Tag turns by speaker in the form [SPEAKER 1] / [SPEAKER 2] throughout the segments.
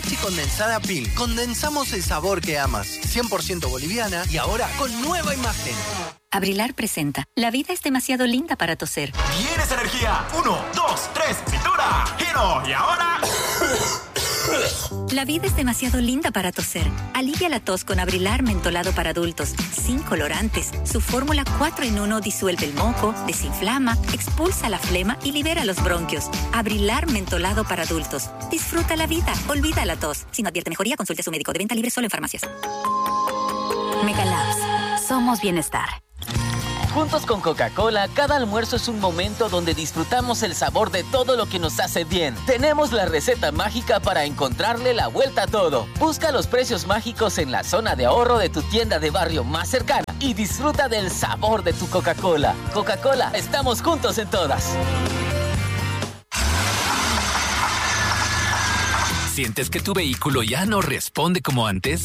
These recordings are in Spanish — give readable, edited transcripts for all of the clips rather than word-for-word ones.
[SPEAKER 1] Leche condensada Pil. Condensamos el sabor que amas. 100% boliviana y ahora con nueva imagen.
[SPEAKER 2] Abrilar presenta. La vida es demasiado linda para toser.
[SPEAKER 3] ¿Tienes energía? 1, 2, 3, cintura, giro y ahora...
[SPEAKER 2] La vida es demasiado linda para toser. Alivia la tos con Abrilar mentolado para adultos, sin colorantes. Su fórmula 4 en 1 disuelve el moco, desinflama, expulsa la flema y libera los bronquios. Abrilar mentolado para adultos. Disfruta la vida, olvida la tos. Si no advierte mejoría, consulte a su médico. De venta libre solo en farmacias.
[SPEAKER 4] Megalabs. Somos bienestar.
[SPEAKER 5] Juntos con Coca-Cola, cada almuerzo es un momento donde disfrutamos el sabor de todo lo que nos hace bien. Tenemos la receta mágica para encontrarle la vuelta a todo. Busca los precios mágicos en la zona de ahorro de tu tienda de barrio más cercana y disfruta del sabor de tu Coca-Cola. Coca-Cola, estamos juntos en todas.
[SPEAKER 6] ¿Sientes que tu vehículo ya no responde como antes?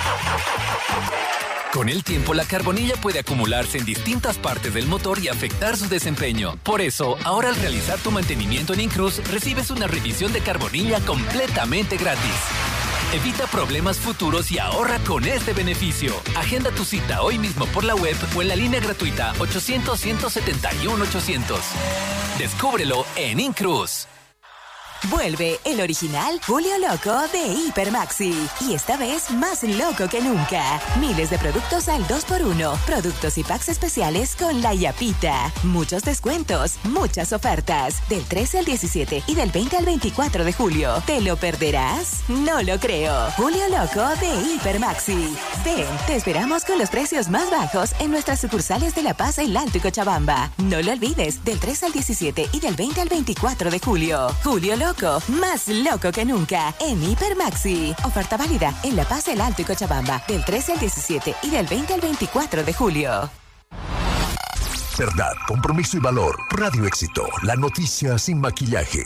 [SPEAKER 6] Con el tiempo, la carbonilla puede acumularse en distintas partes del motor y afectar su desempeño. Por eso, ahora al realizar tu mantenimiento en Incruz, recibes una revisión de carbonilla completamente gratis. Evita problemas futuros y ahorra con este beneficio. Agenda tu cita hoy mismo por la web o en la línea gratuita 800-171-800. Descúbrelo en Incruz.
[SPEAKER 7] Vuelve el original Julio Loco de Hipermaxi. Y esta vez más loco que nunca. Miles de productos al 2x1. Productos y packs especiales con la Yapita. Muchos descuentos, muchas ofertas. Del 13 al 17 y del 20 al 24 de julio. ¿Te lo perderás? No lo creo. Julio Loco de Hipermaxi. Ven, te esperamos con los precios más bajos en nuestras sucursales de La Paz, El Alto y Cochabamba. No lo olvides, del 13 al 17 y del 20 al 24 de julio. Julio Loco. Más loco que nunca en Hipermaxi. Oferta válida en La Paz, El Alto y Cochabamba del 13 al 17 y del 20 al 24 de julio.
[SPEAKER 8] Verdad, compromiso y valor. Radio Éxito, la noticia sin maquillaje.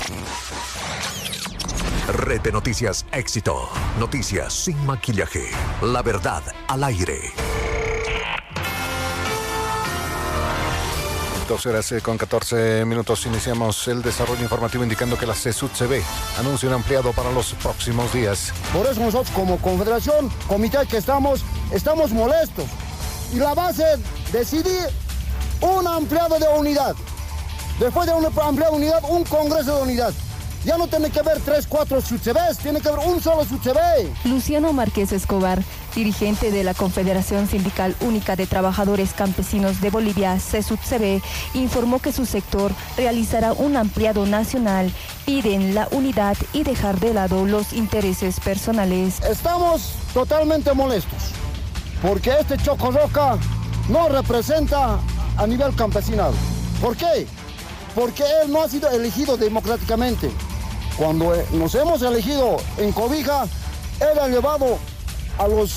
[SPEAKER 8] Red de Noticias Éxito. Noticias sin maquillaje. La verdad al aire.
[SPEAKER 9] 12 horas con 14 minutos. Iniciamos el desarrollo informativo indicando que la CSUTCB anuncia un ampliado para los próximos días.
[SPEAKER 10] Por eso nosotros como confederación, comité que estamos molestos. Y la base decidir un ampliado de unidad. Después de un ampliado de unidad, un congreso de unidad. Ya no tiene que haber 3, 4 SUTCBs, tiene que haber un solo SUTCB.
[SPEAKER 11] Luciano Márquez Escobar, dirigente de la Confederación Sindical Única de Trabajadores Campesinos de Bolivia, CSUTCB, informó que su sector realizará un ampliado nacional. Piden la unidad y dejar de lado los intereses personales.
[SPEAKER 10] Estamos totalmente molestos, porque este Chocorroca no representa a nivel campesinado. ¿Por qué? Porque él no ha sido elegido democráticamente. Cuando nos hemos elegido en Cobija, él ha llevado a los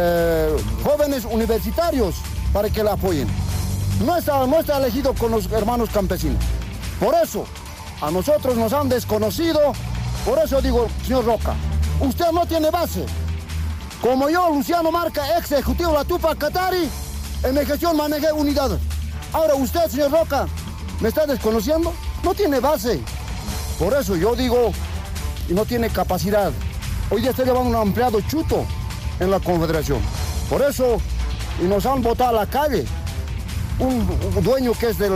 [SPEAKER 10] jóvenes universitarios para que la apoyen. No está elegido con los hermanos campesinos. Por eso, a nosotros nos han desconocido. Por eso digo, señor Roca, usted no tiene base. Como yo, Luciano Marca, ex ejecutivo de la Tupac Katari, en mi gestión manejé unidades. Ahora usted, señor Roca, ¿me está desconociendo? No tiene base. Por eso yo digo, y no tiene capacidad. Hoy día está llevando un ampliado chuto en la Confederación. Por eso, y nos han botado a la calle. Un dueño que es de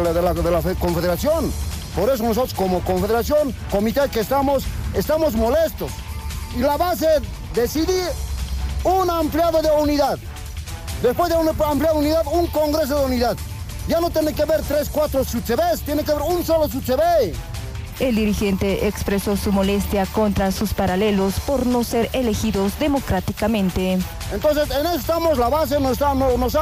[SPEAKER 10] la Confederación. Por eso nosotros como Confederación, comité que estamos molestos. Y la base decidir un ampliado de unidad. Después de un ampliado de unidad, un congreso de unidad. Ya no tiene que haber 3, 4 SUTCBs, tiene que haber un solo SUTCB.
[SPEAKER 11] El dirigente expresó su molestia contra sus paralelos por no ser elegidos democráticamente.
[SPEAKER 10] Entonces, en eso estamos, la base nos han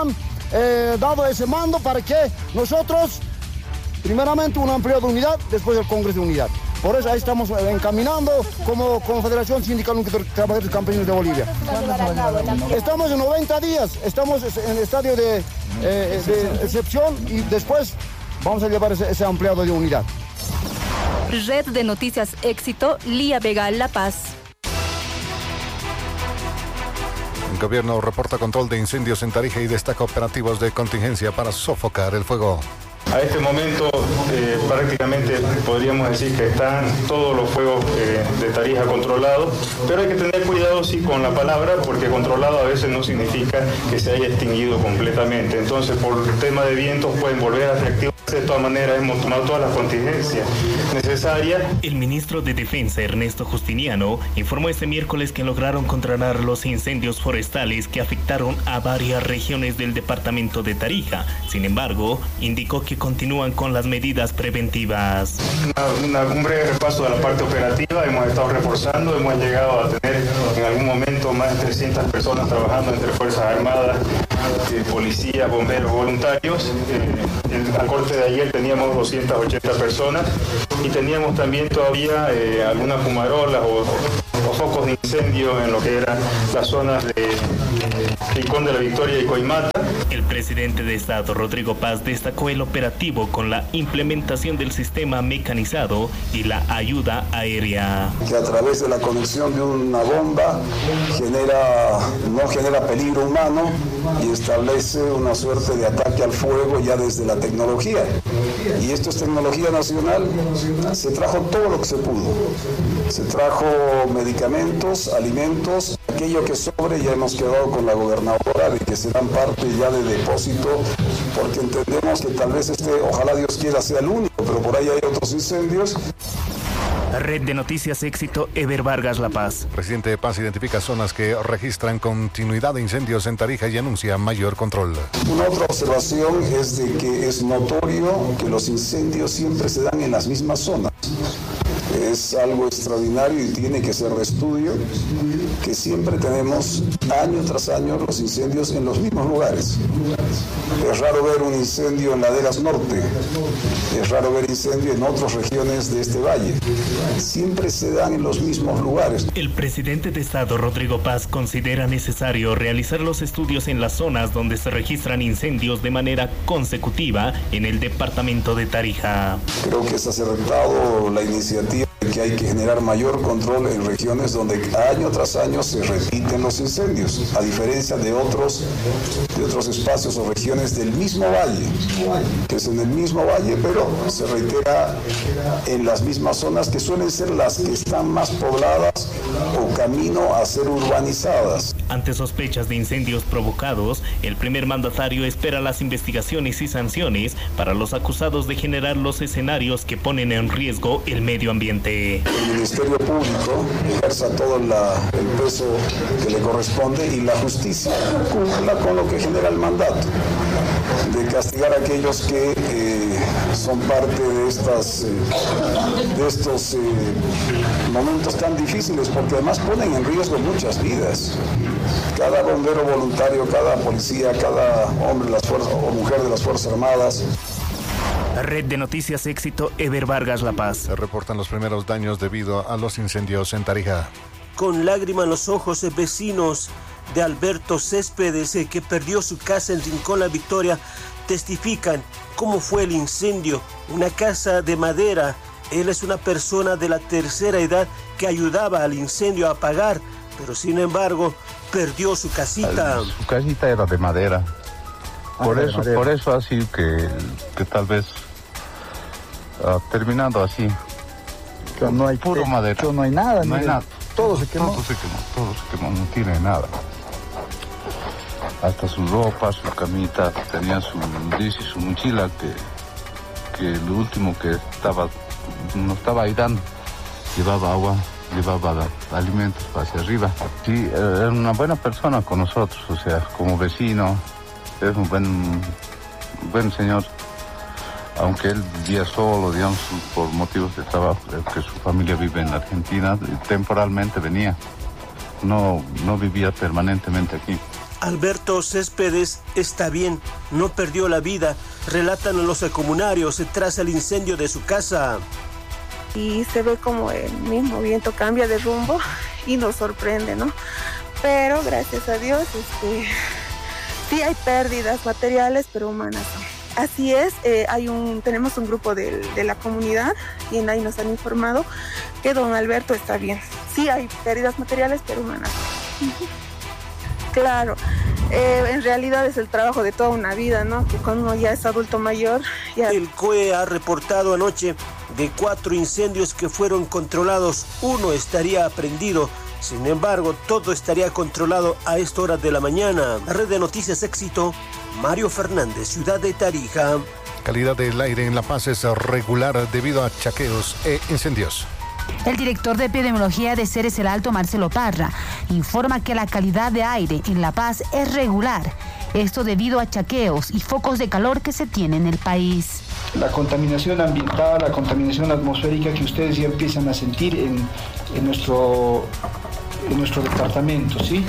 [SPEAKER 10] dado ese mando para que nosotros, primeramente un ampliado de unidad, después el Congreso de Unidad. Por eso ahí estamos encaminando como Confederación Sindical Única de Trabajadores Campesinos de Bolivia. Estamos en 90 días, estamos en estadio de excepción y después vamos a llevar ese ampliado de unidad.
[SPEAKER 11] Red de Noticias Éxito, Lía Vega, La Paz.
[SPEAKER 9] El gobierno reporta control de incendios en Tarija y destaca operativos de contingencia para sofocar el fuego.
[SPEAKER 4] A este momento prácticamente podríamos decir que están todos los fuegos de Tarija controlados, pero hay que tener cuidado sí con la palabra, porque controlado a veces no significa que se haya extinguido completamente. Entonces, por el tema de vientos pueden volver a reactivarse. De todas maneras, hemos tomado todas las contingencias necesarias.
[SPEAKER 12] El ministro de Defensa, Ernesto Justiniano, informó este miércoles que lograron controlar los incendios forestales que afectaron a varias regiones del departamento de Tarija. Sin embargo, indicó que continúan con las medidas preventivas.
[SPEAKER 4] Un breve repaso de la parte operativa. Hemos estado reforzando, hemos llegado a tener en algún momento más de 300 personas trabajando entre Fuerzas Armadas, policía, bomberos, voluntarios. Al corte de ayer teníamos 280 personas y teníamos también todavía algunas fumarolas o focos de incendio en lo que eran las zonas de Rincón de la Victoria y Coimata.
[SPEAKER 12] El presidente de Estado, Rodrigo Paz, destacó el operativo con la implementación del sistema mecanizado y la ayuda aérea.
[SPEAKER 13] Que a través de la conexión de una bomba no genera peligro humano y establece una suerte de ataque al fuego ya desde la tecnología. Y esto es tecnología nacional. Se trajo todo lo que se pudo. Se trajo medicamentos, alimentos, aquello que sobre ya hemos quedado con la gobernadora de que serán parte ya de depósito, porque entendemos que tal vez ojalá Dios quiera, sea el único, pero por ahí hay otros incendios.
[SPEAKER 12] Red de Noticias Éxito, Eber Vargas, La Paz.
[SPEAKER 9] Presidente de Paz identifica zonas que registran continuidad de incendios en Tarija y anuncia mayor control.
[SPEAKER 13] Una otra observación es de que es notorio que los incendios siempre se dan en las mismas zonas. Es algo extraordinario y tiene que ser de estudio, que siempre tenemos año tras año los incendios en los mismos lugares. Es raro ver un incendio en Laderas Norte, es raro ver incendio en otras regiones de este valle. Siempre se dan en los mismos lugares.
[SPEAKER 12] El presidente de Estado, Rodrigo Paz, considera necesario realizar los estudios en las zonas donde se registran incendios de manera consecutiva en el departamento de Tarija.
[SPEAKER 13] Creo que es acertado la iniciativa de que hay que generar mayor control en regiones donde año tras año se repiten los incendios, a diferencia de otros espacios o regiones del mismo valle, que es en el mismo valle, pero se reitera en las mismas zonas que suelen ser las que están más pobladas o camino a ser urbanizadas.
[SPEAKER 12] Ante sospechas de incendios provocados, el primer mandatario espera las investigaciones y sanciones para los acusados de generar los escenarios que ponen en riesgo el medio ambiente.
[SPEAKER 13] El Ministerio Público ejerza todo el peso que le corresponde y la justicia cumpla con lo que genera el mandato de castigar a aquellos que son parte de estos momentos tan difíciles, porque además ponen en riesgo muchas vidas. Cada bombero voluntario, cada policía, cada hombre o mujer de las Fuerzas Armadas.
[SPEAKER 12] Red de Noticias Éxito, Eber Vargas, La Paz.
[SPEAKER 9] Se reportan los primeros daños debido a los incendios en Tarija.
[SPEAKER 14] Con lágrimas en los ojos, vecinos de Alberto Céspedes, que perdió su casa en Rincón La Victoria, testifican cómo fue el incendio. Una casa de madera. Él es una persona de la tercera edad que ayudaba al incendio a apagar, pero sin embargo perdió su casita.
[SPEAKER 15] Su casita era de madera. Por eso ha sido que tal vez ha terminado así.
[SPEAKER 16] Pero no hay
[SPEAKER 15] puro madera.
[SPEAKER 16] No hay nada.
[SPEAKER 15] No hay nada.
[SPEAKER 16] Todo se quemó.
[SPEAKER 15] Todo se quemó, no tiene nada. Hasta su ropa, su camita, tenía su mochila que lo último que no estaba ahí dando. Llevaba agua, llevaba alimentos hacia arriba. Sí, era una buena persona con nosotros, o sea, como vecino. Es un buen señor, aunque él vivía solo, digamos, por motivos de trabajo, que su familia vive en Argentina, y temporalmente venía, no vivía permanentemente aquí.
[SPEAKER 14] Alberto Céspedes está bien, no perdió la vida, relatan los comunarios tras el incendio de su casa.
[SPEAKER 17] Y se ve como el mismo viento cambia de rumbo y nos sorprende, ¿no? Pero gracias a Dios, sí hay pérdidas materiales, pero humanas no. Así es, tenemos un grupo de la comunidad y ahí nos han informado que don Alberto está bien. Sí hay pérdidas materiales, pero humanas no. Claro, en realidad es el trabajo de toda una vida, ¿no? Que cuando uno ya es adulto mayor... Ya...
[SPEAKER 14] El COE ha reportado anoche de 4 incendios que fueron controlados, 1 estaría prendido. Sin embargo, todo estaría controlado a esta hora de la mañana. La red de noticias Éxito, Mario Fernández, Ciudad de Tarija.
[SPEAKER 9] Calidad del aire en La Paz es regular debido a chaqueos e incendios.
[SPEAKER 18] El director de epidemiología de Ceres el Alto, Marcelo Parra, informa que la calidad de aire en La Paz es regular. Esto debido a chaqueos y focos de calor que se tienen en el país.
[SPEAKER 19] La contaminación ambiental, la contaminación atmosférica que ustedes ya empiezan a sentir en nuestro departamento, ¿sí?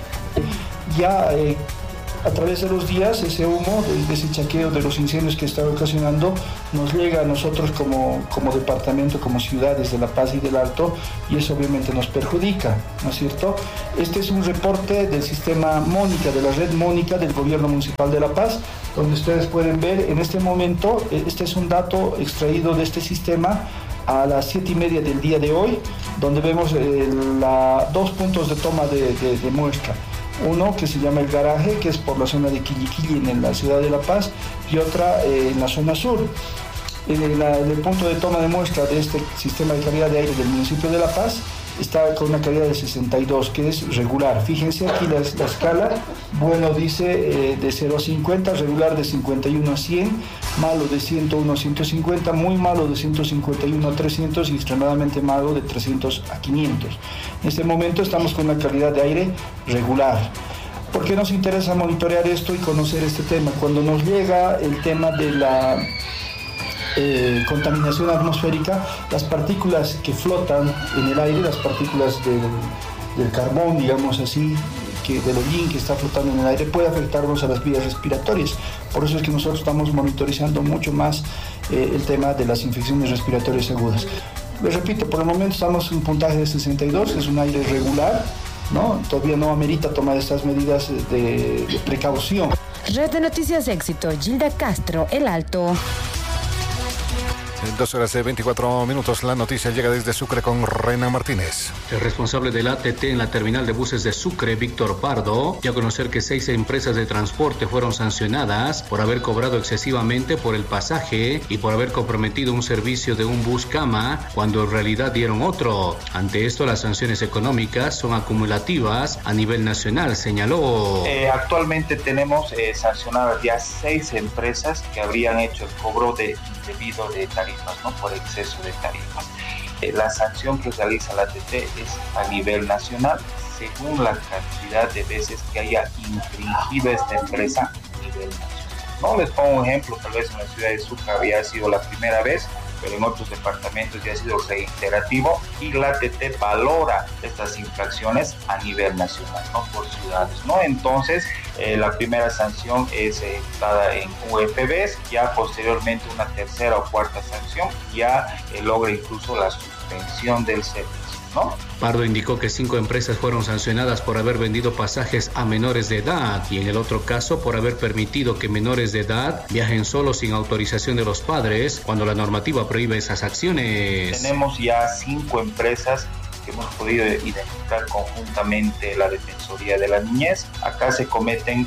[SPEAKER 19] Ya a través de los días, ese humo, de ese chaqueo de los incendios que está ocasionando, nos llega a nosotros como departamento, como ciudades de La Paz y del Alto, y eso obviamente nos perjudica, ¿no es cierto? Este es un reporte del sistema Mónica, de la red Mónica del Gobierno Municipal de La Paz, donde ustedes pueden ver en este momento, este es un dato extraído de este sistema a las 7:30 del día de hoy, donde vemos 2 puntos de toma de muestra. Uno que se llama El Garaje, que es por la zona de Quilliquilli en la ciudad de La Paz, y otra en la zona sur. El punto de toma de muestra de este sistema de calidad de aire del municipio de La Paz está con una calidad de 62, que es regular. Fíjense aquí la escala, bueno dice de 0 a 50, regular de 51 a 100, malo de 101 a 150, muy malo de 151 a 300 y extremadamente malo de 300 a 500. En este momento estamos con una calidad de aire regular. ¿Por qué nos interesa monitorear esto y conocer este tema? Cuando nos llega el tema de la contaminación atmosférica, las partículas que flotan en el aire, las partículas del carbón, digamos así, del hollín que está flotando en el aire, puede afectarnos a las vías respiratorias. Por eso es que nosotros estamos monitorizando mucho más el tema de las infecciones respiratorias agudas. Les repito, por el momento estamos en un puntaje de 62, es un aire regular, ¿no? Todavía no amerita tomar estas medidas de precaución.
[SPEAKER 18] Red de Noticias Éxito, Gilda Castro, El Alto.
[SPEAKER 9] En 2 horas y 24 minutos, la noticia llega desde Sucre con Renan Martínez.
[SPEAKER 20] El responsable del ATT en la terminal de buses de Sucre, Víctor Pardo, dio a conocer que 6 empresas de transporte fueron sancionadas por haber cobrado excesivamente por el pasaje y por haber comprometido un servicio de un bus cama cuando en realidad dieron otro. Ante esto, las sanciones económicas son acumulativas a nivel nacional, señaló.
[SPEAKER 21] Actualmente tenemos sancionadas ya 6 empresas que habrían hecho el cobro debido de tarifas, ¿no? Por exceso de tarifas. La sanción que realiza la ATT es a nivel nacional, según la cantidad de veces que haya infringido esta empresa a nivel nacional. No les pongo un ejemplo, tal vez en la ciudad de Sucre había sido la primera vez, pero en otros departamentos ya ha sido reiterativo y la ATT valora estas infracciones a nivel nacional, no por ciudades, ¿no? Entonces, la primera sanción es ejecutada en UFBs, ya posteriormente una tercera o cuarta sanción ya logra incluso la suspensión del servicio, ¿no?
[SPEAKER 20] Pardo indicó que 5 empresas fueron sancionadas por haber vendido pasajes a menores de edad y en el otro caso por haber permitido que menores de edad viajen solos sin autorización de los padres cuando la normativa prohíbe esas acciones.
[SPEAKER 21] Tenemos ya 5 empresas que hemos podido identificar conjuntamente la Defensoría de la Niñez. Acá se cometen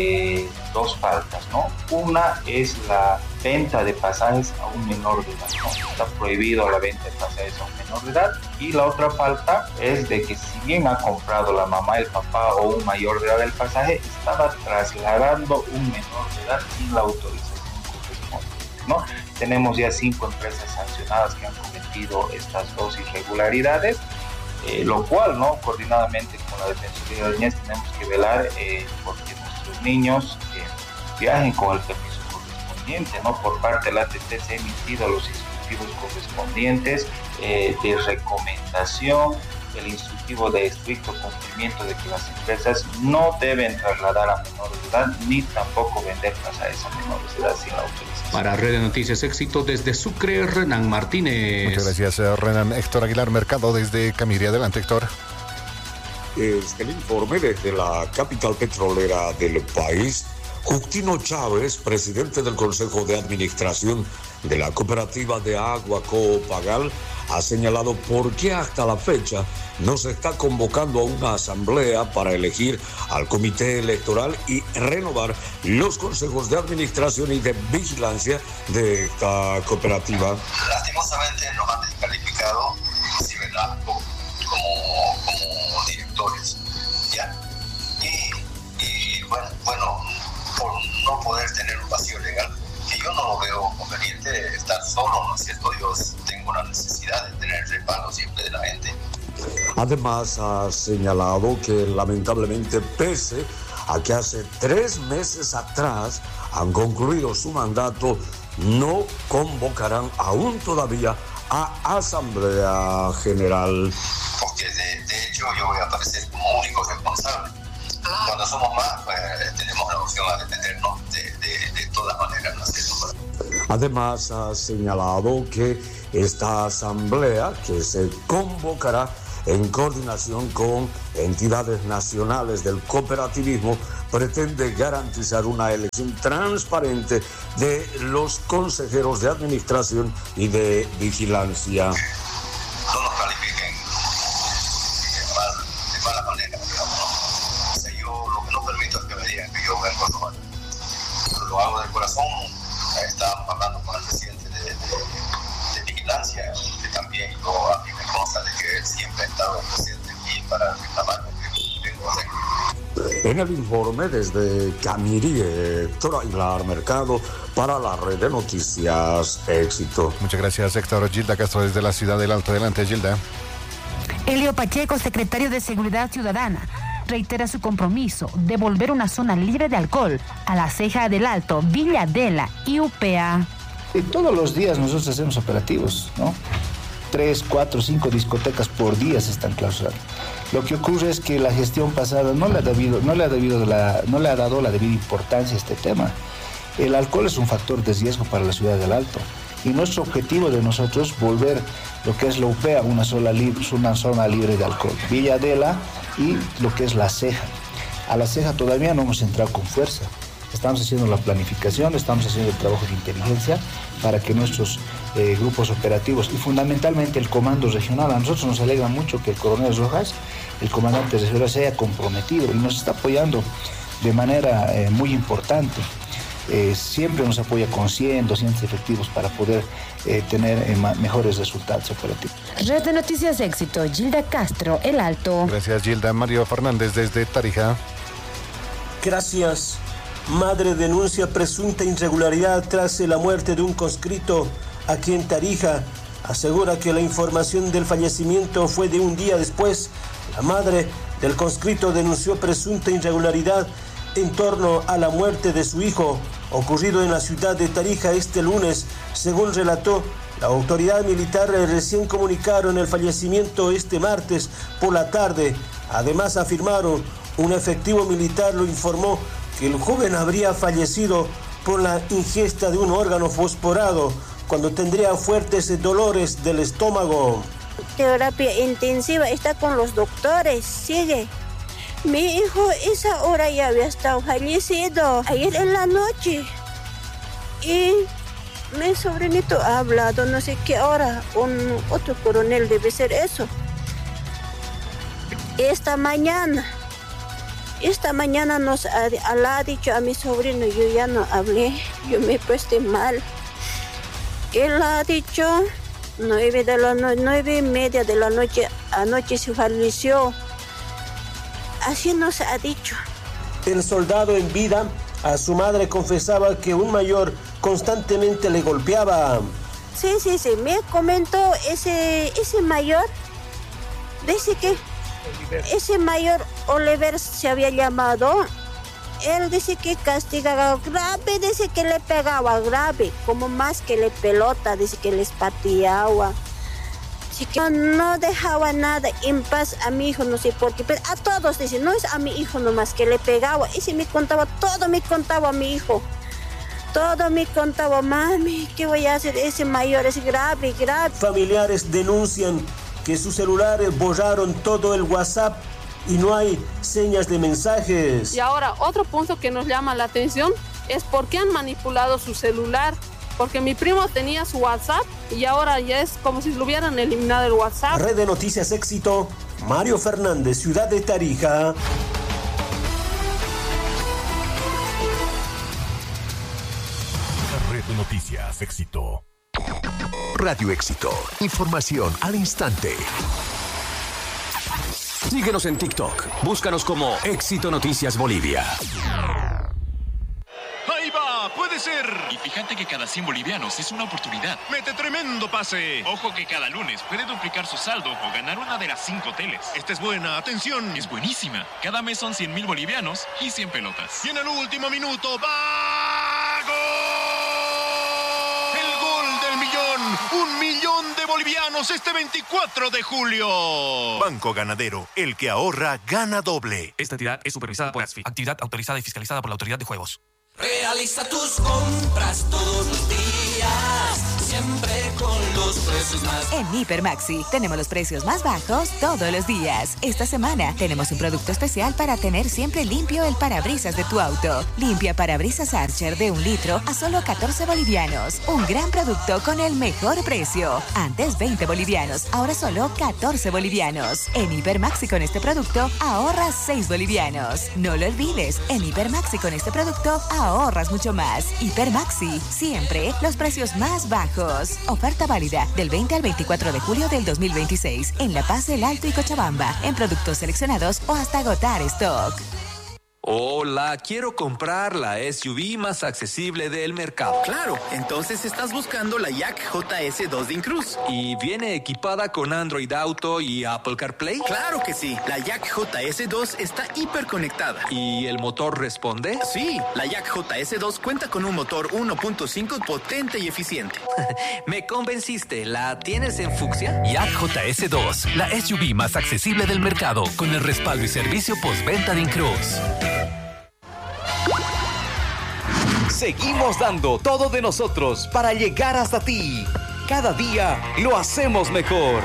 [SPEAKER 21] 2 faltas, ¿no? Una es la venta de pasajes a un menor de edad, ¿no? Está prohibido la venta de pasajes a un menor de edad. Y la otra falta es de que si bien ha comprado la mamá, el papá o un mayor de edad el pasaje, estaba trasladando un menor de edad sin la autorización correspondiente, ¿no? Tenemos ya 5 empresas sancionadas que han cometido estas 2 irregularidades. Lo cual, ¿no? Coordinadamente con la Defensoría de la Niñez tenemos que velar porque nuestros niños viajen con el permiso correspondiente, ¿no? Por parte de la ATT se han emitido los instructivos correspondientes de recomendación, el instructivo de estricto cumplimiento de que las empresas no deben trasladar a menores de edad ni tampoco vender pasajes a menores de edad sin la autorización.
[SPEAKER 20] Para Red de Noticias Éxito desde Sucre, Renan Martínez.
[SPEAKER 9] Muchas gracias, Renan. Héctor Aguilar Mercado desde Camiria. Adelante, Héctor.
[SPEAKER 22] El informe desde la capital petrolera del país. Justino Chávez, presidente del Consejo de Administración de la cooperativa de agua Coopagal ha señalado por qué hasta la fecha no se está convocando a una asamblea para elegir al comité electoral y renovar los consejos de administración y de vigilancia de esta cooperativa.
[SPEAKER 1] Lastimosamente nos han descalificado, inclusive el ASPO, como directores, ¿ya? Y bueno, por no poder tener un vacío legal, que yo no lo veo conveniente estar solo, ¿no es cierto? Yo tengo la necesidad de tener el respaldo siempre de la gente.
[SPEAKER 22] Además, ha señalado que lamentablemente, pese a que hace 3 meses atrás han concluido su mandato, no convocarán aún todavía a Asamblea General.
[SPEAKER 1] Porque de hecho yo voy a aparecer como único responsable. Cuando somos más, pues, tenemos la opción a defendernos de todas maneras, ¿no es cierto?
[SPEAKER 22] Además, ha señalado que esta asamblea, que se convocará en coordinación con entidades nacionales del cooperativismo, pretende garantizar una elección transparente de los consejeros de administración y de vigilancia.
[SPEAKER 1] No nos califiquen de mala manera, digamos, ¿no? O sea, yo lo que no permito es que me digan que yo vengo a robar. Lo hago de corazón. Estábamos hablando con el presidente de vigilancia, que también a mí me consta de que él siempre ha estado presente aquí para reclamar lo que vengo a hacer.
[SPEAKER 22] En el informe desde Camirí, Héctor Aguilar Mercado, para la red de noticias Éxito.
[SPEAKER 9] Muchas gracias, Héctor. Gilda Castro desde la ciudad del Alto. Adelante, Gilda.
[SPEAKER 18] Elio Pacheco, secretario de Seguridad Ciudadana, reitera su compromiso de volver una zona libre de alcohol a La Ceja del Alto, Villa Adela y UPA.
[SPEAKER 19] Y todos los días nosotros hacemos operativos, ¿no? 3, 4, 5 discotecas por día se están clausurando. Lo que ocurre es que la gestión pasada no le ha dado la debida importancia a este tema. El alcohol es un factor de riesgo para la ciudad del Alto. Y nuestro objetivo de nosotros volver lo que es la UPA, una zona libre de alcohol. Villa Adela y lo que es La Ceja. A La Ceja todavía no hemos entrado con fuerza. Estamos haciendo la planificación, estamos haciendo el trabajo de inteligencia para que nuestros grupos operativos y fundamentalmente el comando regional, a nosotros nos alegra mucho que el coronel Rojas, el comandante regional, se haya comprometido y nos está apoyando de manera muy importante. Siempre nos apoya con 100, 200 efectivos para poder tener mejores resultados operativos.
[SPEAKER 18] Red de Noticias Éxito, Gilda Castro, El Alto.
[SPEAKER 9] Gracias, Gilda. Mario Fernández desde Tarija.
[SPEAKER 14] Gracias. Madre denuncia presunta irregularidad tras la muerte de un conscripto aquí en Tarija. Asegura que la información del fallecimiento fue de un día después. La madre del conscripto denunció presunta irregularidad en torno a la muerte de su hijo, ocurrido en la ciudad de Tarija este lunes. Según relató, la autoridad militar recién comunicaron el fallecimiento este martes por la tarde. Además afirmaron, un efectivo militar lo informó que el joven habría fallecido por la ingesta de un órgano fosforado cuando tendría fuertes dolores del estómago.
[SPEAKER 3] Terapia intensiva, está con los doctores, sigue. Mi hijo esa hora ya había estado fallecido, ayer en la noche. Y mi sobrinito ha hablado, no sé qué hora, otro coronel debe ser eso. Esta mañana nos ha dicho a mi sobrino, yo ya no hablé, yo me puse mal. Él ha dicho 9:30 de la noche, anoche se falleció. Así nos ha dicho.
[SPEAKER 14] El soldado en vida a su madre confesaba que un mayor constantemente le golpeaba.
[SPEAKER 3] Sí, me comentó ese mayor, dice que ese mayor Oliver se había llamado. Él dice que castigaba grave, dice que le pegaba grave, como más que le pelota, dice que les pateaba. Así que no dejaba nada en paz a mi hijo, no sé por qué, pero a todos dice, no es a mi hijo nomás que le pegaba. Y si me contaba, todo me contaba a mi hijo. Todo me contaba, mami, ¿qué voy a hacer? Ese mayor es grave.
[SPEAKER 14] Familiares denuncian que sus celulares borraron todo el WhatsApp y no hay señas de mensajes.
[SPEAKER 23] Y ahora, otro punto que nos llama la atención es por qué han manipulado su celular
[SPEAKER 2] porque mi primo tenía su WhatsApp y ahora ya es como si lo hubieran eliminado el WhatsApp.
[SPEAKER 14] Red de Noticias Éxito, Mario Fernández, Ciudad de Tarija.
[SPEAKER 8] Red de Noticias Éxito. Radio Éxito. Información al instante.
[SPEAKER 5] Síguenos en TikTok. Búscanos como Éxito Noticias Bolivia.
[SPEAKER 23] ¡Ahí va! ¡Puede ser!
[SPEAKER 24] Y fíjate que cada 100 bolivianos es una oportunidad.
[SPEAKER 23] ¡Mete tremendo pase!
[SPEAKER 24] Ojo que cada lunes puede duplicar su saldo o ganar una de las 5 teles.
[SPEAKER 23] Esta es buena, atención.
[SPEAKER 24] Es buenísima. Cada mes son 100,000 bolivianos y 100 pelotas.
[SPEAKER 23] Y en el último minuto, ¡va! ¡Gol! ¡El gol del millón! ¡1 millón de bolivianos este 24 de julio! Banco Ganadero, el que ahorra, gana doble.
[SPEAKER 25] Esta entidad es supervisada por ASFI, actividad autorizada y fiscalizada por la Autoridad de Juegos.
[SPEAKER 26] Realiza tus compras todos los días, siempre con los precios más.
[SPEAKER 7] En Hiper Maxi tenemos los precios más bajos todos los días. Esta semana tenemos un producto especial para tener siempre limpio el parabrisas de tu auto. Limpia parabrisas Archer de 1 litro a solo 14 bolivianos. Un gran producto con el mejor precio. Antes 20 bolivianos, ahora solo 14 bolivianos. En Hiper Maxi con este producto ahorras 6 bolivianos. No lo olvides, en Hiper Maxi con este producto ahorras mucho más. Hiper Maxi, siempre los precios más bajos. Oferta válida del 20 al 24 de julio del 2026 en La Paz, El Alto y Cochabamba, en productos seleccionados o hasta agotar stock.
[SPEAKER 27] Hola, quiero comprar la SUV más accesible del mercado.
[SPEAKER 28] Claro, entonces estás buscando la Yak JS2 de Incruz.
[SPEAKER 27] ¿Y viene equipada con Android Auto y Apple CarPlay?
[SPEAKER 28] Claro que sí, la Yak JS2 está hiperconectada.
[SPEAKER 27] ¿Y el motor responde?
[SPEAKER 28] Sí, la Yak JS2 cuenta con un motor 1.5 potente y eficiente.
[SPEAKER 27] Me convenciste, ¿la tienes en fucsia?
[SPEAKER 6] Yak JS2, la SUV más accesible del mercado, con el respaldo y servicio postventa de Incruz.
[SPEAKER 29] Seguimos dando todo de nosotros para llegar hasta ti. Cada día lo hacemos mejor.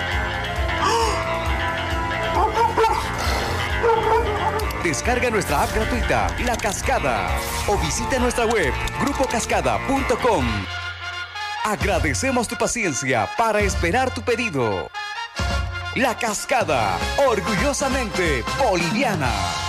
[SPEAKER 29] Descarga nuestra app gratuita, La Cascada, o visita nuestra web, grupocascada.com. Agradecemos tu paciencia para esperar tu pedido. La Cascada, orgullosamente boliviana.